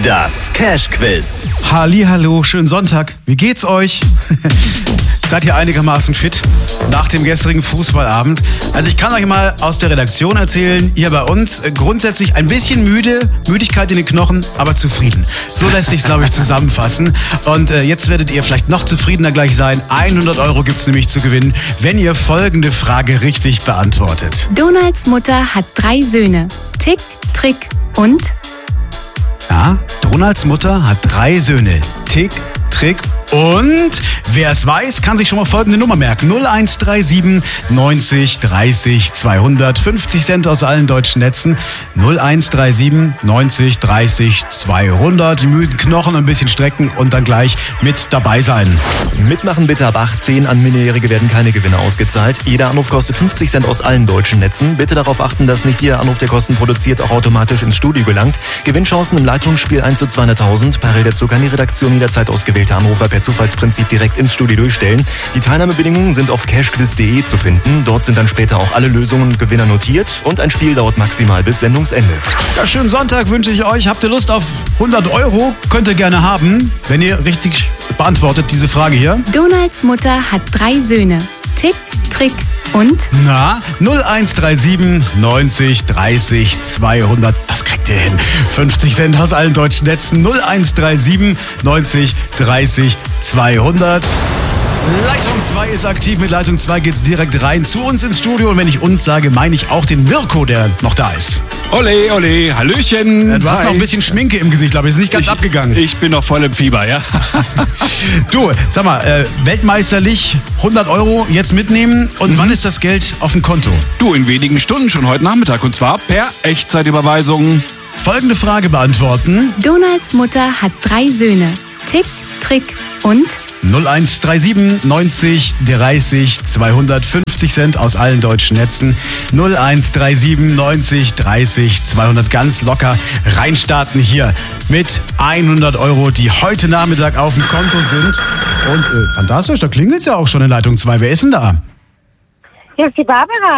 Das Cash-Quiz. Hallihallo, schönen Sonntag. Wie geht's euch? Seid ihr einigermaßen fit nach dem gestrigen Fußballabend? Also ich kann euch mal aus der Redaktion erzählen, hier bei uns grundsätzlich ein bisschen müde, Müdigkeit in den Knochen, aber zufrieden. So lässt sich's, glaube ich, zusammenfassen. Und jetzt werdet ihr vielleicht noch zufriedener gleich sein. 100 € gibt's nämlich zu gewinnen, wenn ihr folgende Frage richtig beantwortet. Donalds Mutter hat 3 Söhne. Tick, Trick und? Ja, Donalds Mutter hat 3 Söhne. Tick, Trick und wer es weiß, kann sich schon mal folgende Nummer merken. 0137 90 30 200. 50 Cent aus allen deutschen Netzen. 0137 90 30 200. Die müden Knochen ein bisschen strecken und dann gleich mit dabei sein. Mitmachen bitte ab 18. An Minderjährige werden keine Gewinne ausgezahlt. Jeder Anruf kostet 50 Cent aus allen deutschen Netzen. Bitte darauf achten, dass nicht jeder Anruf, der Kosten produziert, auch automatisch ins Studio gelangt. Gewinnchancen im Leitungsspiel 1 zu 200.000. Parallel dazu kann die Redaktion jederzeit ausgewählte Anrufer per Zufallsprinzip direkt ins Studio durchstellen. Die Teilnahmebedingungen sind auf cashquiz.de zu finden. Dort sind dann später auch alle Lösungen und Gewinner notiert und ein Spiel dauert maximal bis Sendungsende. Ja, schönen Sonntag wünsche ich euch. Habt ihr Lust auf 100 €? Könnt ihr gerne haben, wenn ihr richtig beantwortet diese Frage hier. Donalds Mutter hat 3 Söhne. Tick, Trick und? Na, 0137 90 30 200. Das kriegt ihr hin. 50 Cent aus allen deutschen Netzen. 0137 90 30 200. Leitung 2 ist aktiv. Mit Leitung 2 geht's direkt rein zu uns ins Studio. Und wenn ich uns sage, meine ich auch den Mirko, der noch da ist. Ole, ole, Hallöchen. Du hast noch ein bisschen Schminke im Gesicht, glaube ich. Ist nicht ganz abgegangen. Ich bin noch voll im Fieber, ja. Du, sag mal, weltmeisterlich 100 € jetzt mitnehmen. Und wann ist das Geld auf dem Konto? Du, in wenigen Stunden, schon heute Nachmittag. Und zwar per Echtzeitüberweisung. Folgende Frage beantworten. Donalds Mutter hat 3 Söhne. Tick, Trick und? 0137 90 30 250 Cent aus allen deutschen Netzen. 0137 90 30 200. Ganz locker reinstarten hier mit 100 €, die heute Nachmittag auf dem Konto sind. Und fantastisch, da klingelt's ja auch schon in Leitung 2. Wer ist denn da? Hier ist die Barbara.